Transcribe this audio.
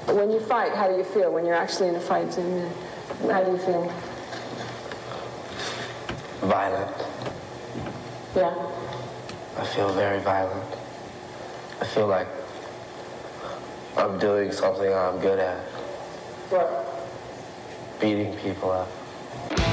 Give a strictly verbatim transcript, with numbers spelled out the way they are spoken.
When you fight, how do you feel? When you're actually in a fight, how do you feel? Violent. Yeah. I feel very violent. I feel like I'm doing something I'm good at. What? Beating people up.